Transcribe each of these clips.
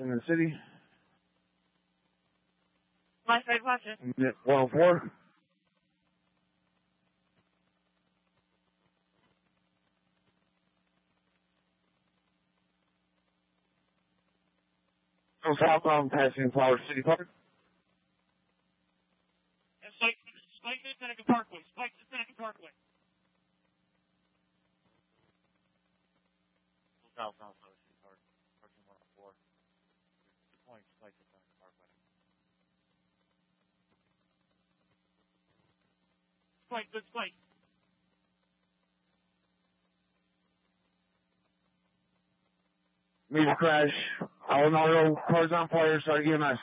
in the city. My side, watch it. 104. So southbound passing Flower City Park. Spike to Seneca Parkway. Spike to Seneca Parkway. Southbound Flower City Park. Parking 104. 2 points, Spike to Seneca Parkway. Spike, good spike. Major crash. All auto cars on fire. Start EMS.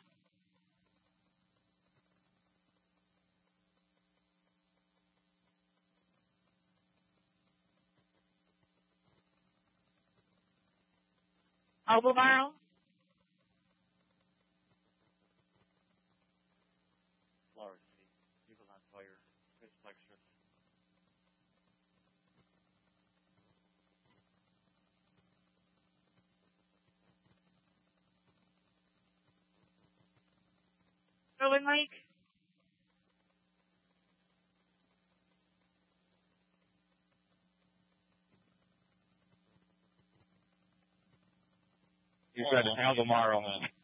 Albemarle. Flower City. People on fire. Good spike strips. Sterling Lake. You said Albemarle.